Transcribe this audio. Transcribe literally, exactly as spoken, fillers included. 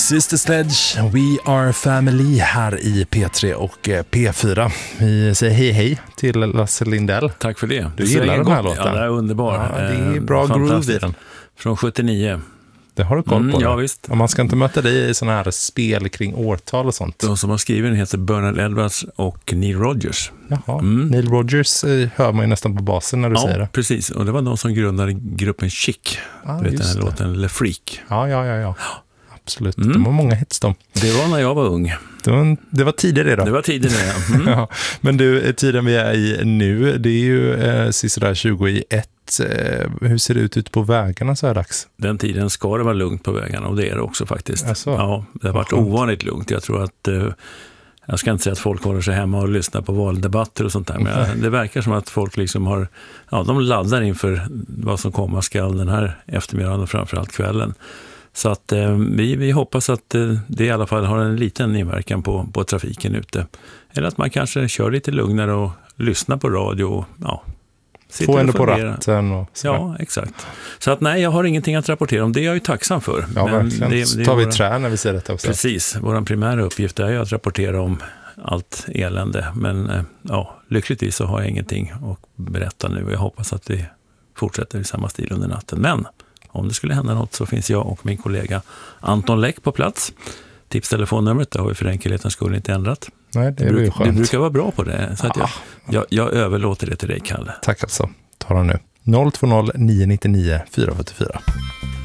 Sister Sledge, We Are Family här i P tre och P fyra. Vi säger hej hej till Lasse Lindell. Tack för det. Du gillar den här låten? Ja, det är underbar. Ja, det är bra groove i den. Från sjuttionio. Det har du koll på. Mm, ja, visst. Och man ska inte möta dig i sådana här spel kring årtal och sånt. De som har skrivit den heter Bernard Edwards och Neil Rogers. Jaha, mm. Neil Rogers hör man ju nästan på basen när du ja, säger det. Ja, precis. Och det var de som grundade gruppen Chic. Ah, du vet den här det. låten Le Freak. Ja, ja, ja, ja. Absolut. Mm. De har många hits de. Det var när jag var ung. Det var, det var tidigare då. Det var tidigare, ja. Mm. Ja. Men du, tiden vi är i nu, det är ju eh, sisådär tjugo i ett. Eh, hur ser det ut ute på vägarna så här dags? Den tiden ska det vara lugnt på vägarna och det är det också faktiskt. Alltså, ja, det har varit ovanligt lugnt. Jag tror att, eh, jag ska inte säga att folk håller sig hemma och lyssnar på valdebatter och sånt där, men jag, det verkar som att folk liksom har, ja, de laddar inför vad som komma skall den här eftermiddagen och framförallt kvällen. Så att eh, vi, vi hoppas att eh, det i alla fall har en liten inverkan på, på trafiken ute. Eller att man kanske kör lite lugnare och lyssnar på radio och ja, få ändå på ratten och så. Ja, exakt. Så att nej, jag har ingenting att rapportera om. Det är jag ju tacksam för. Ja, men verkligen. Det, det tar vi våra, trä när vi ser detta också. Precis. Vår primära uppgift är ju att rapportera om allt elände. Men eh, ja, lyckligtvis så har jag ingenting att berätta nu. Jag hoppas att vi fortsätter i samma stil under natten. Men om det skulle hända något så finns jag och min kollega Anton Läck på plats. Tipstelefonnumret har vi för enkelhetens skull inte ändrat. Nej, det är du, ju skönt. Du brukar vara bra på det. Så att jag, jag, jag överlåter det till dig, Kalle. Tack alltså. Ta den nu. noll två noll nio nio nio fyra fyra fyra.